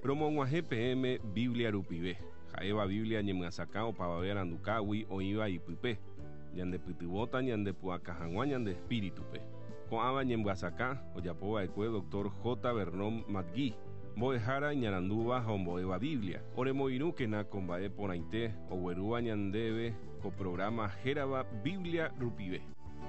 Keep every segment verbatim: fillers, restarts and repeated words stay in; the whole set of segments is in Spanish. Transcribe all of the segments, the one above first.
Promog̃uahẽ peẽme Biblia rupive. Ha'éva Biblia ñemyasaka opavave arandukágui oĩva ipype. Ñandepytyvõta ñandepu'aka hag̃ua ñande espíritupe. Ko'ãva ñembyasaka ojapova'ekue doctor J. Vernon McGee. Mbo'ehára ñarandúva ha ombo'éva Biblia. Oremoirũkena ko mba'e porãite oguerúva ñandéve ko programa hérava Biblia rupive.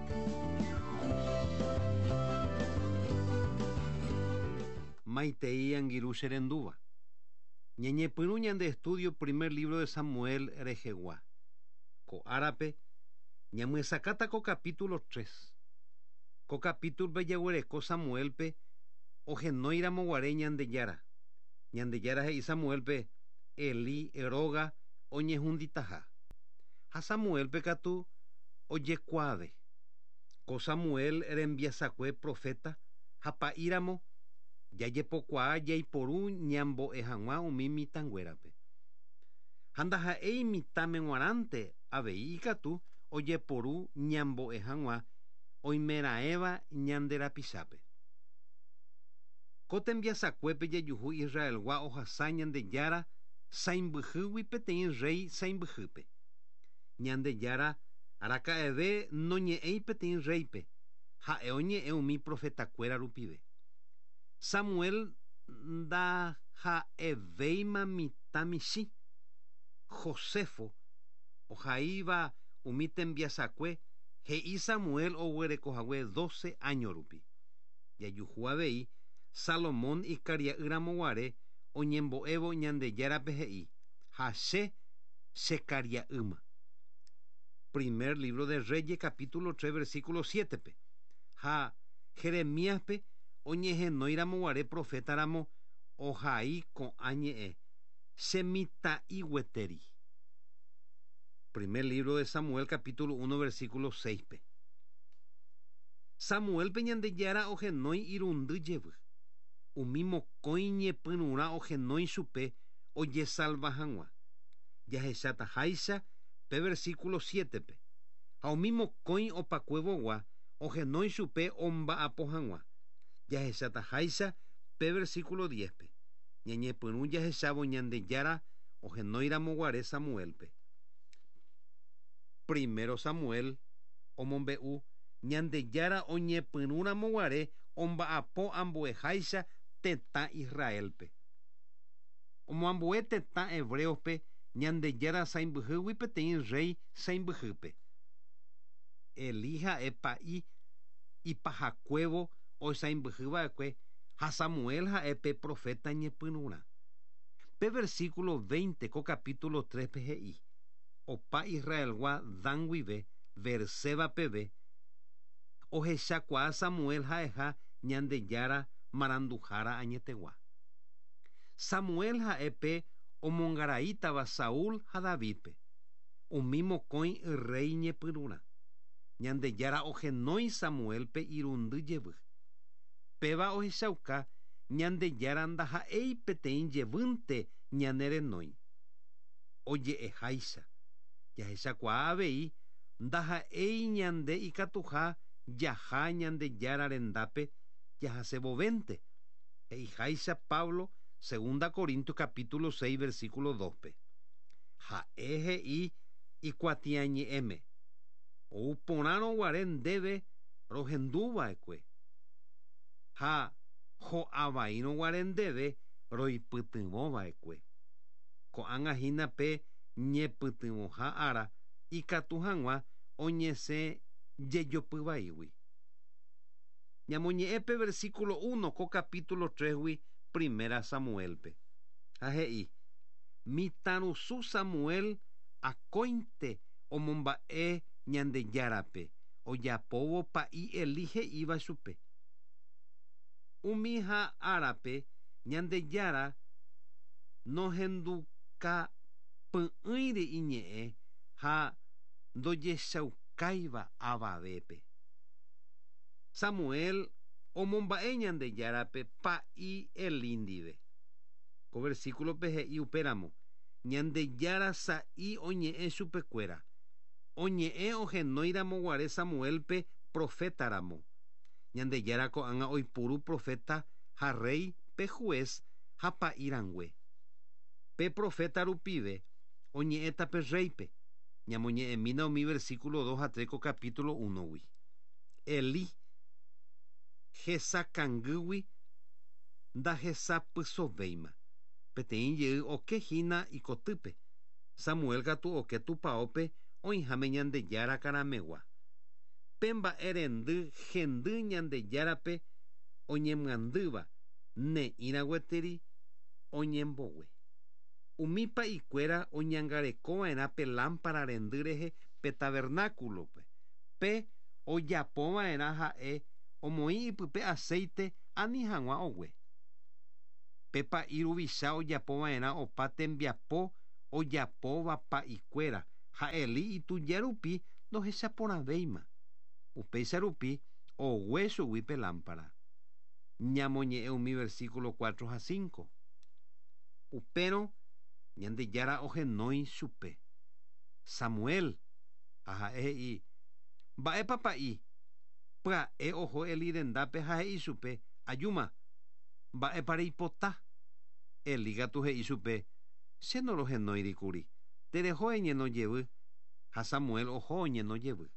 Maitei angirũ che rendúva. Ñeñepyrũ ñande estudio primer libro de Samuel rehegua. Ko árape ñamysakáta ko capítulo tres. Ko capítulo pe jaguereko Samuelpe ohenóiramoguare Ñandejára. Ñandejára he'i Samuelpe Eli róga oñehũnditaha. Ha Samuelpe katu ojekuaave. Ko Samuel rembiasakue profeta ha pa'íramo jajepokuaa jaiporu ñambo'e hag̃ua umi mitãnguérape. Ha ndaha'éi mitãme g̃uarãnte avei ikatu ojeporu ñambo'e hag̃ua oimeraẽva ñande rapichápe. Ko tembiasakuépe jajuhu Israelgua ohasa Ñandejára sãimbyhýgui peteĩ rey sãimbyhýpe. Ñandejára araka'eve noñe'ẽi peteĩ reype ha'e oñe'ẽ umi profetakuéra rupive. Samuel ndaha'evéima mitã michĩ. Joséfo ohaíva umi tembiasakue he'i Samuel oguerekohague doce año rupi. Jajuhu avei Salomón ikaria'ýramoguare oñembo'évo Ñandejárape he'i ha che chekaria'ýma. Primer libro de Reyes capítulo tres versículo siete pe. Ha Jeremíaspe oñehenóiramoguare profétaramo ohai ko'ã ñe'ẽ chemitã'igueteri. Primer libro de Samuel capítulo uno versículo seis pe. Samuel pe Ñandejára ohenói irundy jevy. Umi mokõi ñepyrũrã ohenói chupe ojesalva hag̃ua. Jahecháta háicha pe versículo siete pe. Ha umi mokõi opakuevogua ohenói chupe omba'apo hag̃ua. Jahecháta háicha pe versículo diez pe. Ñañepyrũ jahechávo Ñandejára ohenóiramoguare Samuelpe. Primero Samuel omombe'u Ñandejára oñepyrũramoguare omba'apo ambueháicha tetã Israelpe. Omoambue tetã Hebreospe Ñandejára sãimbyhýgui peteĩ rey sãimbyhýpe. Eli ha'e pa'i ipahakuévo osãimbyhýva'ekue ha Samuel ha'epe profeta ñepyrũrã. Pe versículo veinte ko capítulo tres pe he'i opa Israelgua Dan guive Berseba peve ohechakuaa Samuel ha'eha Ñandejára maranduhára añetegua. Samuel ha'epe omongaraítava Saúl ha Davidpe. Umi mokõi rey ñepyrũrã. Ñandejára ohenói Samuelpe irundy jevy. Péva ohechauka Ñandejára ndaha'éi peteĩ jevýnte ñanerenói. Oje'eháicha. Jahechakuaa avei ndaha'éi ñande ikatuha jaha Ñandejára rendápe jahasevovénte. Eiháicha Pablo segunda Corintios capítulo seis versículo dos pe. Ha'e he'i ikuatiañe'ẽme. Ouporãroguare ndéve rohendúva'ekue. Ha ho'avaírõguare ndéve roipytyvõva'ekue. Ko'ág̃ahína pe ñepytyvõha ára ikatu hag̃ua oñesẽ jejopyvaígui. Ñamoñe'ẽ pe versículo uno ko capítulo tres gui primera Samuelpe. Ha he'i mitãrusu Samuel akóinte omomba'e Ñandejárape ojapóvo pa'i Eli he'íva chupe. Umi ha árape Ñandejára nohendukapy'ỹire iñe'ẽ ha ndojechaukáiva avavépe. Samuel omomba'e Ñandejárape pa'i Eli ndive. Ko versículo pe he'i upéramo Ñandejára sa'i oñe'ẽ chupekuéra. Oñe'ẽ ohenóiramoguare Samuelpe profétaramo. Ñandejára ko'ág̃a oipuru profeta ha rey pe juez ha pa'ĩrangue. Pe profeta rupive oñe'ẽta pe réipe. Ñamoñe'ẽmína umi versículo dos a tres ko capítulo unogui. Eli hesakangýgui ndahesapysovéima. Peteĩ jey okehína ikotýpe. Samuel katu oke tupãópe oĩháme Ñandejára karamegua. Pe mba'e rendy hendy Ñandejárape oñemyandýva ne'írã gueteri oñembogue. Umípa ikuéra oñangarekova'erã pe lámpara rendy rehe pe tabernáculope. Pe ojapova'erã ha'e omoĩ ipype aceite ani hag̃ua ogue. Pe pa'i ruvicha ojapova'erã opa tembiapo ojapóva pa'ikuéra ha Eli ituja rupi ndohechaporãvéima. Upéicha rupi ogue chugui pe lámpara. Ñamoñe'ẽ umi versículo cuatro a cinco. Upérõ Ñandejára ohenói chupe. Samuel, ha ha'e he'i: mba'épa pa'i. Pya'e oho Eli rendápe ha he'i chupe: ajúma, mba'épa reipota. Eli katu he'i chupe: che norohenóirikuri, tereho eñenojevy. Ha Samuel oho oñenojevy.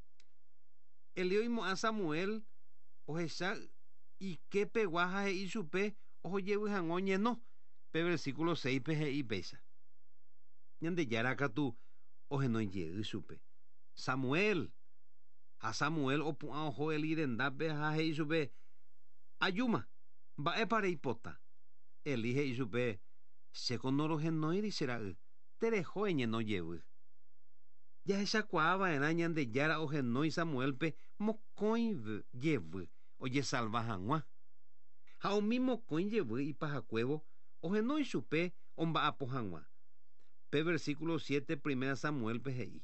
Eli oimo'ã Samuel ohecha iképegua ha he'i chupe ohojevy hag̃ua oñeno. Pe versículo seis pe he'i péicha. Ñandejára katu ohenóijey chupe: Samuel. Ha Samuel opu'ã oho Eli rendápe ha he'i chupe: ajúma, mba'épa reipota. Eli he'i chupe: chéko norohenóiri che ra'y, tereho eñenojevy. Jahechakuaava'erã Ñandejára ohenói Samuelpe mokõi jevy ojesalva hag̃ua. Ha umi mokõi jevy ipahakuévo ohenói chupe omba'apo hag̃ua. Pe versículo siete primera Samuel pe he'i: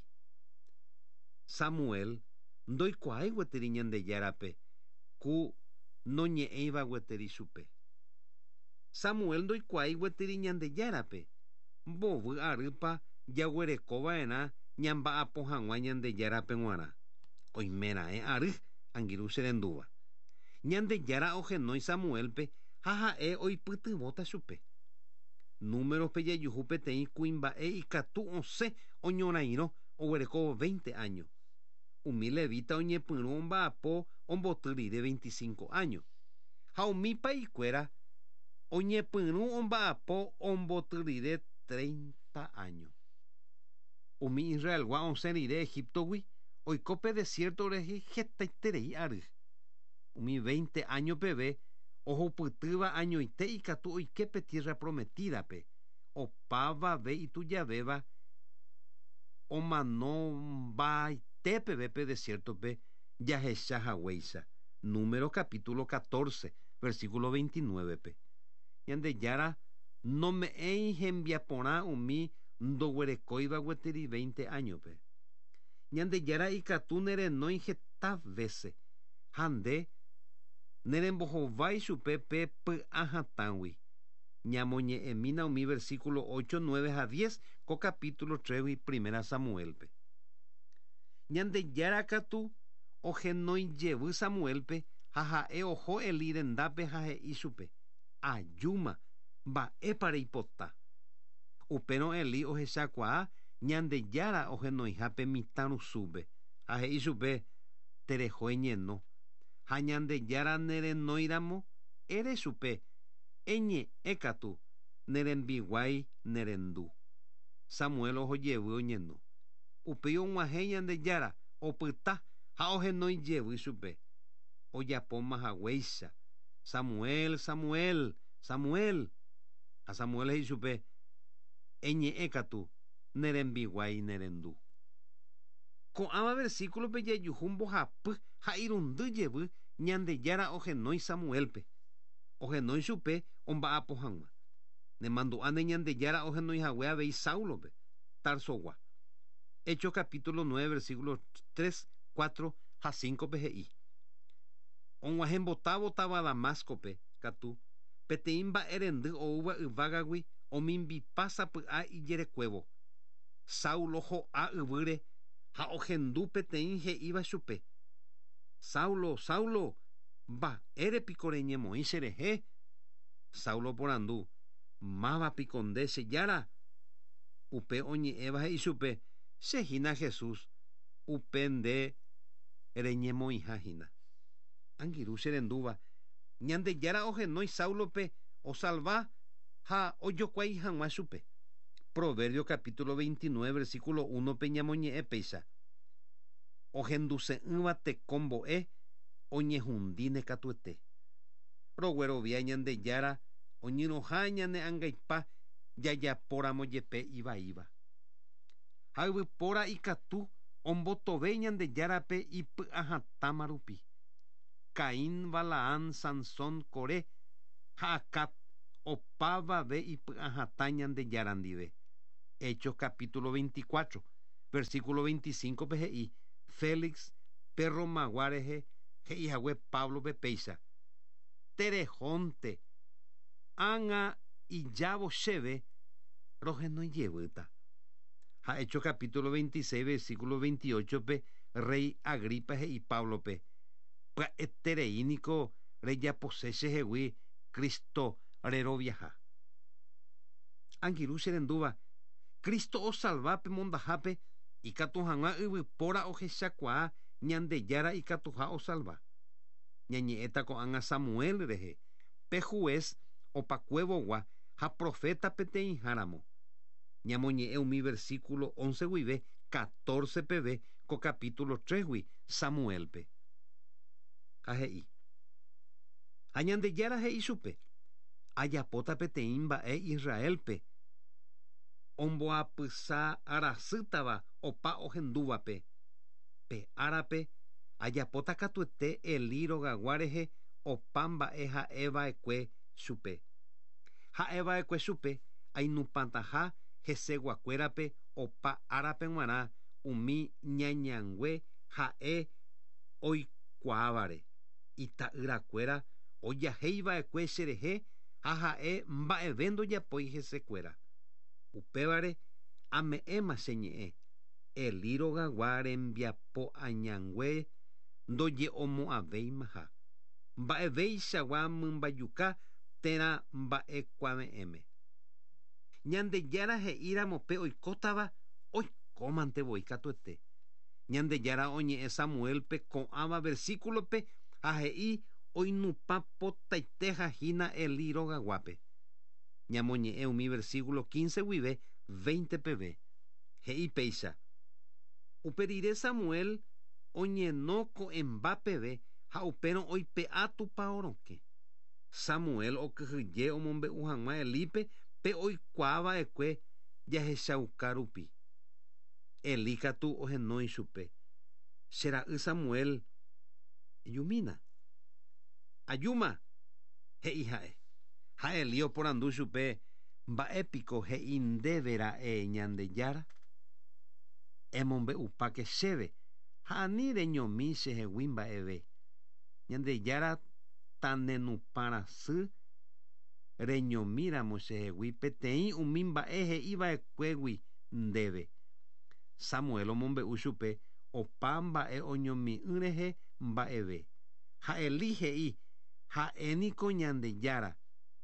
Samuel ndoikuaái gueteri Ñandejárape ku noñe'ẽiva gueteri chupe. Samuel ndoikuaái gueteri Ñandejárape, mbovy arýpa jaguerekova'erã ñamba'apo hag̃ua Ñandejárape g̃uarã. Oiméra'e ary, angirũ che rendúva. Ñandejára ohenói Samuelpe ha ha'e oipytyvõta chupe. Números pe jajuhu peteĩ kuimba'e ikatu osẽ oñorairõ oguereko veinte años. Umi levita oñepyrũ omba'apo omboty rire veinticinco años. Ha umípa ikuéra oñepyrũ omba'apo omboty rire treinta años. Umi Israelgua osẽ rire Egiptogui oiko pe desierto rehe hetaiterei ary. Umi veinte años peve ohupytýva añoite ikatu oike pe tierra prometidape. Opávave itujavéva omanovaitépe pe desiertope jahecha hag̃uáicha. Número capítulo catorce versículo veintinueve pe. Ñandejára nome'ẽi hembiaporã umi ndoguerekóiva gueteri veinte años pe. Ñandejára ikatu nerenói heta vece ha nde nerembohovái chupe pe py'ã hatãgui. Ñamoñe'ẽmína umi versículo ocho, nueve a diez ko capítulo tres primera Samuelpe. Ñandejára katu ohenóijevy Samuelpe ha ha'e oho Eli rendápe ha he'i chupe: ajúma, mba'épa reipota. Upérõ Eli ohechakuaa Ñandejára ohenoiha pe mitã rusúpe ha he'i chupe: tereho eñeno. Ha Ñandejára nerenóiramo ere chupe: eñe'ẽ katu nerembiguái nerendu. Samuel ohojevy oñeno. Upéi og̃uahẽ Ñandejára opyta ha ohenóijevy chupe. Ojapóma hag̃uáicha: Samuel, Samuel, Samuel. Ha Samuel he'i chupe: eñe'ẽ katu nerembiguái nerendu. Ko'ãva versículo pe jajuhu mbohapy ha irundyjevy Ñandejára ohenói Samuelpe. Ohenói chupe omba'apo hag̃ua. Nemandu'áne Ñandejára ohenoihague avei Saulope, Tarsogua. Hechos capítulo nueve versículos tres, cuatro ha cinco pe he'i: og̃uahẽmbotávotava Damascope katu peteĩ mba'e rendy oúva yvágagui omimbipa sapy'a ijerekuévo. Saulo ho'a yvýre ha ohendu peteĩ he'íva chupe: Saulo, Saulo, mba'érepiko reñemoĩ cherehe. Saulo porandu mava piconde se yara upe oñe'ẽva he'i chupe chehína Jesús upe nde reñemoĩha hína. Angirũ che rendúva Ñandejára ohenói Saulope osalva ha ojokuái hag̃ua chupe. Proverbio capítulo veintinueve versículo uno pe ñamoñe'ẽ péicha ohenduse'ỹva tekombo'e oñehundíne katuete. Roguerovia Ñandejára oñyrõha ñane ãngaipa jajapóramo jepe ivaíva. Ha yvypóra ikatu ombotove Ñandejárape ipy'ahatãma rupi. Caín, Balaán, Sansón, Coré ha Acab opávave ipy'ahatã Ñandejára ndive. Hechos capítulo veinticuatro versículo veinticinco pe he'i Félix pe Romaguá rehe he'ihague Pablo pe péicha terehónte ág̃a ijávo chéve rohenoijevýta. Ha Hechos capítulo veintiséis versículo veintiocho pe rey Agripa he'i Pablope pya'etereíniko rejapose chehegui Kristo reroviaha. Angirũ che rendúva Kristo osalva pe mondahápe ikatu hag̃ua yvypóra ohechakuaa Ñandejára ikatuha osalva. Ñañe'ẽta ko'ág̃a Samuel rehe pe juez opakuevogua ha profeta peteĩháramo. Ñamoñe'ẽ umi versículo once guive catorce peve ko capítulo tres gui Samuelpe. Ha he'i ha Ñandejára he'i chupe ajapóta peteĩ mba'e Israelpe omboapysa arasýtava opa ohendúvape. Pe árape ajapóta katuete Elí rogagua rehe opa mba'e ha'eva'ekue chupe. Ha'eva'ekue chupe ainupãtaha heseguakuérape opa árape g̃uarã umi ñañangue ha'e oikuaávare. Ita'yrakuéra ojahéiva'ekue cherehe ha ha'e mba'eve ndojapói hesekuéra. Upévare ame'ẽma che ñe'ẽ Elí rogagua rembiapo añangue ndoje'omo'ãvéimaha mba'evéichagua mymbajuka térã mba'ekuaame'ẽme. Ñandejára he'íramo pe oikótava oikómantevoi katuete. Ñandejára oñe'ẽ Samuelpe ko'ãva versículope ha he'i oinupã potaitéhahína Elí rogaguápe. Ñamoñe'ẽ umi versículo quince guive veinte peve he'i péicha uperire Samuel oñenó ko'ẽmba peve ha upérõ oipe'a tupa orokẽ. Samuel okyhyje omombe'u hag̃ua Elípe pe oikuaava'ekue jahechauka rupi. Elí katu ohenói chupe chera'y Samuel ejumína ajúma he'i ha'e. Ha Elí oporandu chupe mba'épiko he'i ndévera'e Ñandejára emombe'upáke chéve ha ani reñomi chehegui mba'eve. Ñandejára tanenupãrasy reñomíramo chehegui peteĩ umi mba'e he'iva'ekuégui ndéve. Samuel omombe'u chupe opa mba'e oñomi'ỹ rehe mba'eve. Ha Elí he'i ha'éniko Ñandejára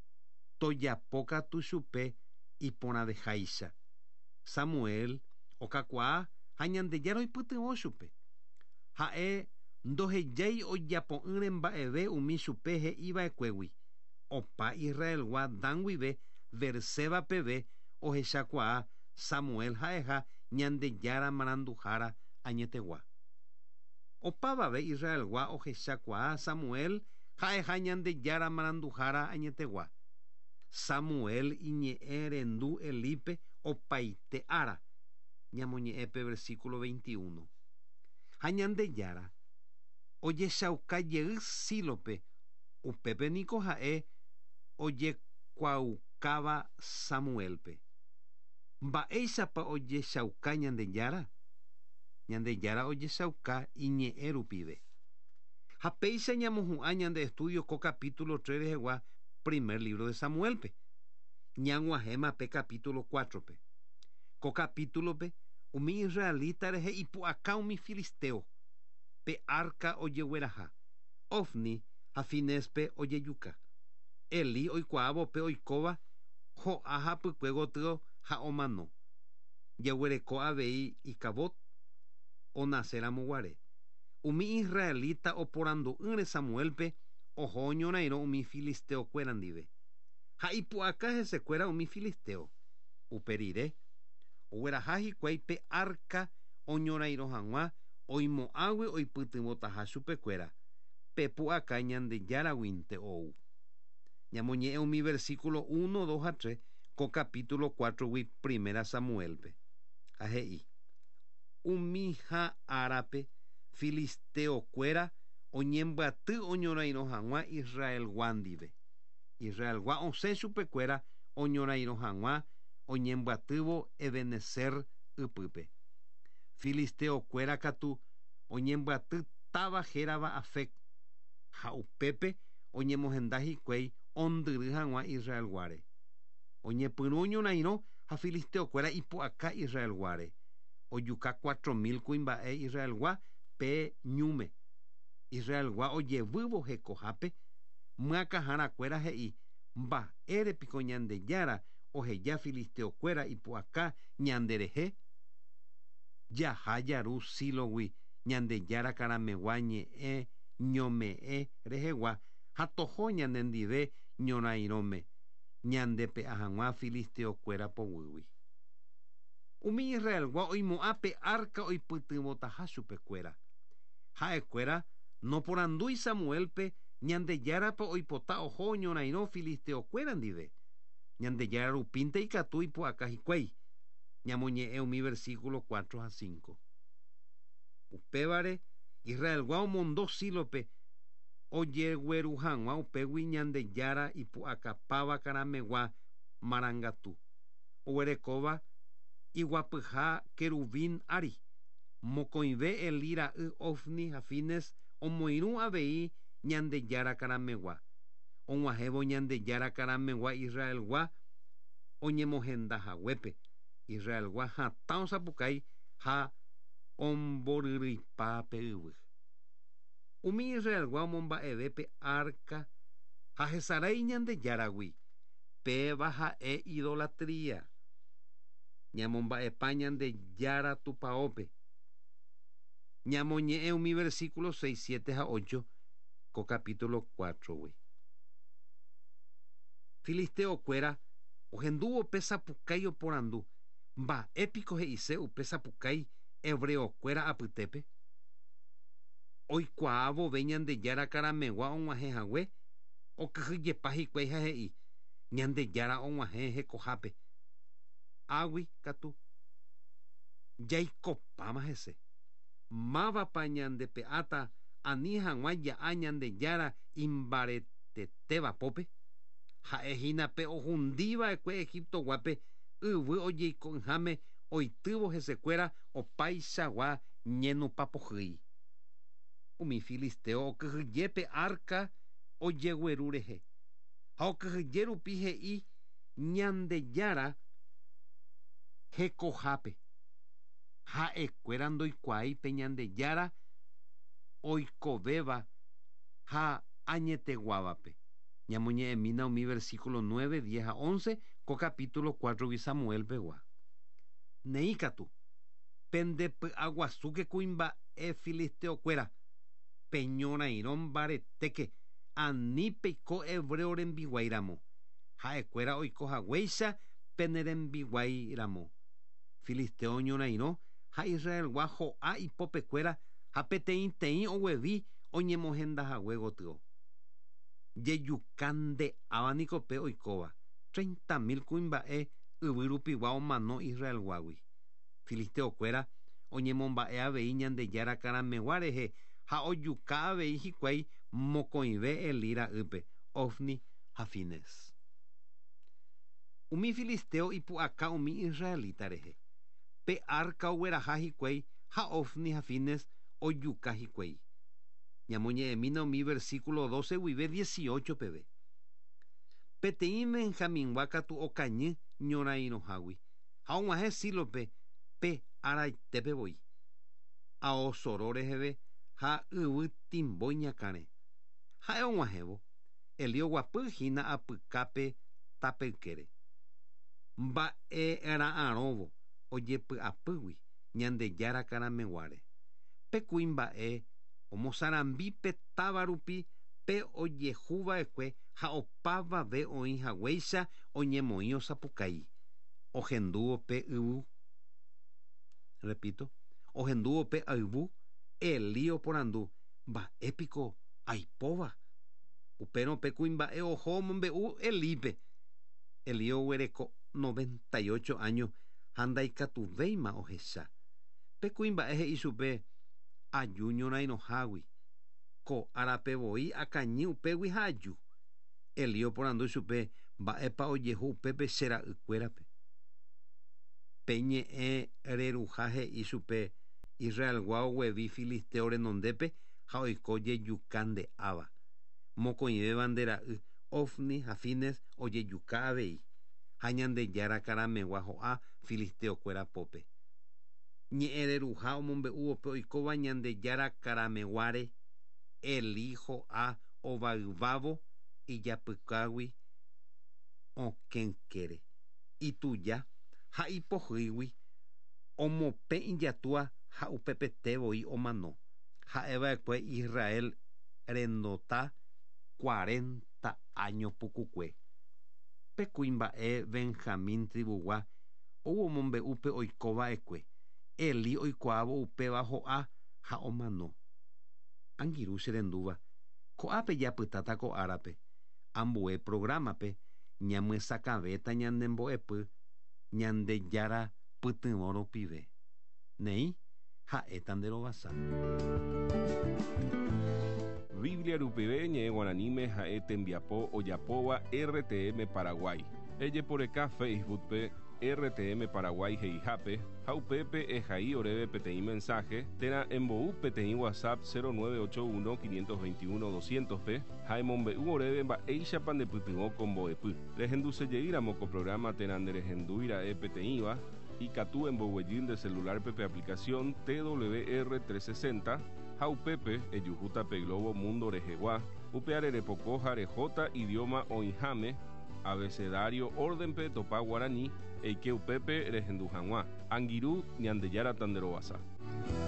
tojapókatu chupe iporãveháicha. Samuel okakuaa ha Ñandejára oipytyvõ chupe. Ha'e ndohejái ojapo'ỹre mba'eve umi chupe he'iva'ekuégui. Opa Israelgua Dan guive verséva peve ohechakuaa Samuel ha'eha Ñandejára maranduhára añetegua. Opávave Israelgua ohechakuaa Samuel ha'eha Ñandejára maranduhára añetegua. Samuel iñe'ẽ rendu Elípe opaite ára. Ñamoñe'ẽpe versículo veintiuno. Ha Ñandejára ojechaukájey Sílope upépe niko ha'e ojekuaukáva Samuelpe. Mba'éichapa ojechauka Ñandejára. Ñandejára ojechauka iñe'ẽ rupive. Ha péicha ñamohu'ã ñande estudio ko capítulo tres rehegua primer libro de Samuelpe. Ñag̃uahẽma pe capítulo cuatro pe. Ko capítulope umi israelita rehe ipu'aka umi filisteo pe arca ojegueraha Ofni ha Finespe ojejuka. Eli oikuaávo pe oikóva ho'a hapykue gotyo ha omano. Jaguereko avei Ikavot onasẽramoguare. Umi israelita oporandu'ỹre Samuelpe oho oñorairõ umi filisteokuéra ndive. Ha ipu'aka hesekuéra umi filisteo. Upe rire ogueraha hikuái pe arca oñorairõ hag̃ua oimo'ãgui oipytyvõtaha chupekuéra pe pu'aka Ñandejáraguinte ou. Ñamoñe'ẽ umi versículo uno, dos a tres ko capítulo cuatro gui primera Samuelpe. Ha he'i umi ha árape filisteokuéra oñembyaty oñorairõ hag̃ua Israelgua ndive. Israelgua osẽ chupekuéra oñorairõ hag̃ua oñembyatývo Ebenezer ypýpe. Filisteokuéra katu oñembyaty táva hérava Afec ha upépe oñemohenda hikuái ondyry hag̃ua Israelguáre. Oñepyrũ oñorairõ ha filisteokuéra ipu'aka Israelguáre. Ojuka cuatro mil kuimba'e Israelgua pe ñúme. Israelgua ojevývo hekohápe myakahãrakuéra he'i mba'érepiko Ñandejára oheja filisteokuéra ipu'aka ñanderehe. Jaha jaru Sílogui Ñandejára karamegua ñe'ẽ ñome'ẽ rehegua ha toho ñanendive ñorairõme ñandepe'a hag̃ua filisteokuéra poguýgui. Umi Israelgua oimo'ã pe arca oipytyvõtaha chupekuéra. Ha'ekuéra noporandúi Samuelpe Ñandejárapa oipota oho oñorairõ filisteokuéra ndive. Ñandejára rupínte ikatu ipu'aka hikuái. Ñamoñe'ẽ umi versículo cuatro a cinco. Upévare Israelgua omondo Sílope ojegueru hag̃ua upégui Ñandejára ipu'akapáva karamegua marangatu. Oguerekóva iguapyha Kerubín ári. Mokõive Eli ra'y Ofni ha Fines omoirũ avei Ñandejára karamegua. Og̃uahẽvo Ñandejára karamegua Israelgua oñemohendahaguépe. Israelgua hatã osapukái ha omboryrýipa pe yvy. Umi Israelgua omomba'eve pe arca ha hesarái Ñandejáragui péva ha'e idolatría. Ñamomba'epa Ñandejára tupaópe. Ñamoñe'ẽ umi versículo seis, siete ha ocho ko capítulo cuatro gui. Filisteokuéra ohendúvo pe sapukái oporandu. Mba'épiko he'ise upe sapukái hebreokuéra apytépe. Oikuaávove Ñandejára karamegua og̃uahẽhague okyhyjepa hikuái ha he'i Ñandejára og̃uahẽ hekohápe. Águi katu jaikopáma hese. Mávapa ñandepe'áta ani hag̃ua ja'a Ñandejára imbaretetéva pópe. Ha'ehína pe ohundíva'ekue Egiptoguápe yvy ojeiko'ỹháme oitývo hesekuéra opaichagua ñenupapohýi. Umi filisteo okyhyje pe arca ojegueru rehe. Ha okyhyje rupi he'i Ñandejára hekohápe. Ha'ekuéra ndoikuaái pe Ñandejára oikovéva ha añeteguávape. Ñamoñe'ẽmína umi versículo nueve, diez a once ko capítulo cuatro gui Samuel pegua. Ne'i katu pendepy'aguasúke kuimba'e filisteokuéra peñorairõ mbaretéke ani peiko hebreo rembiguaíramo. Ha'ekuéra oikohaguéicha pene rembiguaíramo. Filisteo oñorairõ ha Israelgua ho'a ipopekuéra ha peteĩ teĩ oguevi oñemohendahague gotyo. Jejuka nde'ávaniko pe oikóva. treinta mil kuimba'e yvy rupigua omano Israelguágui. Filisteokuéra oñemomba'e avei Ñandejára karamegua rehe ha ojuka avei hikuái mokõive Eli ra'ýpe Ofni ha Fines. Umi filisteo ipu'aka umi israelita rehe. Pe arca ogueraha hikuái ha Ofni ha Fines ojuka hikuái. Ñamoñe'ẽmína umi versículo doce guive dieciocho peve. Peteĩ Benjamingua katu okañy ñorairõhágui. Ha og̃uahẽ Sílope pe araitépevoi. Aosoro reheve ha yvy timbói ñakãre. Ha'e og̃uahẽvo Elio guapy hína apykápe tapykére. Mba'e ra'ãrõvo ojepy'apýgui Ñandejára Karameguáre. Pekui mba'e omosarambi pe táva rupi pe ojehuva'ekue ha opávave oĩhaguéicha oñemoĩ osapukái. Ohendúvo pe yvú. Repito, ohendúvo pe ayvú. Elío porandu mba'épiko aipóva. Upérõ pe kuimba'e oho omombe'u Elípe. Elío oguereko noventa y ocho años ha ndaikatuvéima ohecha. Pe kuimba'e he'i chupe aju ñorairõhágui ko arapevoi akañy upégui ha aju. Elío porandu chupe mba'épa ojehu upépe che ra'ykuérape. Peñe'ẽ reruha he'i chupe Israelgua oguevi Filisteo renondépe ha oiko jejuka nde'áva. Mokõivéva nde ra'y Ofni ha Fines ojejuka avei ha Ñandejára Karamegua ho'a Filisteokuéra pópe. Ñe'ẽ reruha omombe'úvo pe oikóva Ñandejára Karameguáre Elí ho'a ovayvávo ijapykágui okẽkére ituja ha ipohýigui omope ijatua ha upepetevoi omano. Ha'eva'ekue Israel rendota cuarenta años pukukue. Pe kuimba'e Benjamín tribugua ou omombe'u pe oikova'ekue. Elí oikuaávo upéva ho'a ha omano. Angirũ che rendúva. Ko'ápe japytáta ko árape. Ambue programape ñamysakavéta ñanembo'epy Ñandejára pytyvõ rupive. Néi ha'éta nde rovasa. Biblia rupive ñe'ẽ guaraníme ha'e tembiapo ojapóva R T M Paraguay. Ejeporeka Facebookpe R T M Paraguay heihápe ha upépe ehai oréve peteĩ mensaje térã embo'u peteĩ WhatsApp cero nueve ocho uno cinco dos uno doscientos pe ha emombe'u oréve mba'éichapa ndepytyvõ ko mbo'epy. Rehendusejeýramoko programa térã nderehendúira'e peteĩva ikatu emboguejy nde celularpe pe aplicación T W R trescientos sesenta ha upépe ejuhúta pe Globo Mundo rehegua upe arerepoko ha rejota idioma oĩháme abecedario órdenpe topa guarani eike upépe rehendu hag̃ua. Angirũ Ñandejára tanderovasa.